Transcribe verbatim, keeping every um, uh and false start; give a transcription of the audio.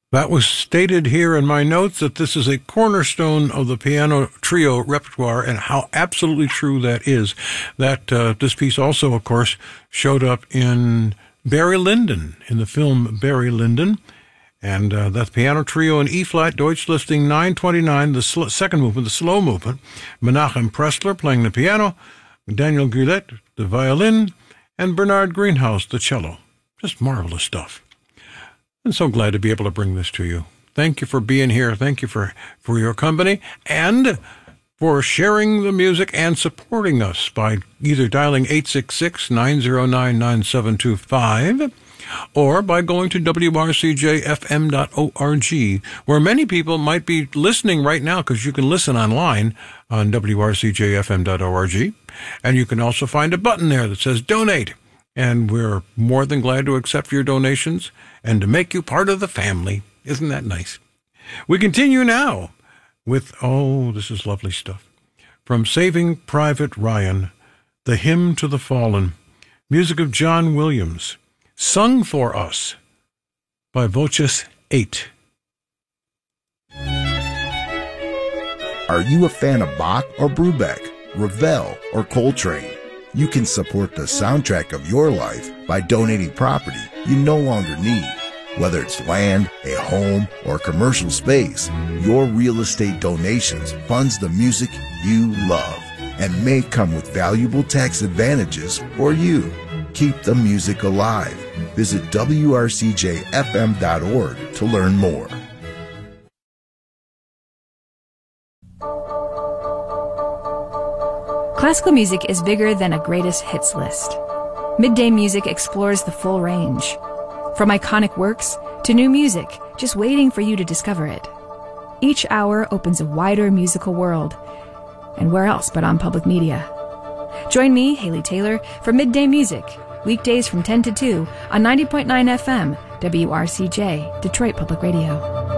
That was stated here in my notes that this is a cornerstone of the piano trio repertoire, and how absolutely true that is. That uh, this piece also, of course, showed up in Barry Lyndon, in the film Barry Lyndon. And uh, that piano trio in E-flat, Deutschlisting nine twenty-nine, the sl- second movement, the slow movement. Menachem Pressler playing the piano, Daniel Goulet, the violin, and Bernard Greenhouse, the cello. Just marvelous stuff. I'm so glad to be able to bring this to you. Thank you for being here. Thank you for, for your company and for sharing the music and supporting us by either dialing eight six six, nine zero nine, nine seven two five or by going to W R C J F M dot org, where many people might be listening right now, because you can listen online on W R C J F M dot org, and you can also find a button there that says Donate. And we're more than glad to accept your donations and to make you part of the family. Isn't that nice? We continue now with, oh, this is lovely stuff. From Saving Private Ryan, The Hymn to the Fallen, music of John Williams, sung for us by Voces eight. Are you a fan of Bach or Brubeck, Ravel or Coltrane? You can support the soundtrack of your life by donating property you no longer need. Whether it's land, a home, or commercial space, your real estate donations funds the music you love and may come with valuable tax advantages for you. Keep the music alive. Visit W R C J F M dot org to learn more. Classical music is bigger than a greatest hits list. Midday Music explores the full range, from iconic works to new music, just waiting for you to discover it. Each hour opens a wider musical world, and where else but on public media? Join me, Haley Taylor, for Midday Music, weekdays from ten to two on ninety point nine F M, W R C J, Detroit Public Radio.